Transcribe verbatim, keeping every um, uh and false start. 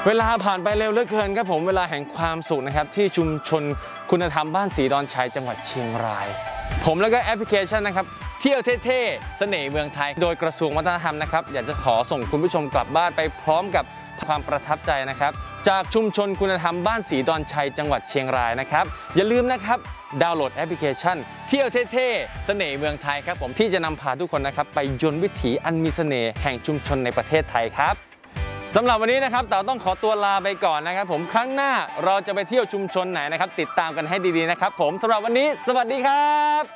เวลาผ่านไปเร็วเหลือเกินครับผมเวลาแห่งความสุขนะครับที่ชุมชนคุณธรรมบ้านศรีดอนชัยจังหวัดเชียงรายผมแล้วก็แอปพลิเคชันนะครับเที่ยวเท่ๆเสน่ห์เมืองไทยโดยกระทรวงวัฒนธรรมนะครับอยากจะขอส่งคุณผู้ชมกลับบ้านไปพร้อมกับความประทับใจนะครับจากชุมชนคุณธรรมบ้านศรีดอนชัยจังหวัดเชียงรายนะครับอย่าลืมนะครับดาวน์โหลดแอปพลิเคชันเที่ยวเท่ๆเสน่ห์เมืองไทยครับผมที่จะนำพาทุกคนนะครับไปยนต์วิถีอันมีเสน่ห์แห่งชุมชนในประเทศไทยครับสำหรับวันนี้นะครับเต๋าต้องขอตัวลาไปก่อนนะครับผมครั้งหน้าเราจะไปเที่ยวชุมชนไหนนะครับติดตามกันให้ดีๆนะครับผมสำหรับวันนี้สวัสดีครับ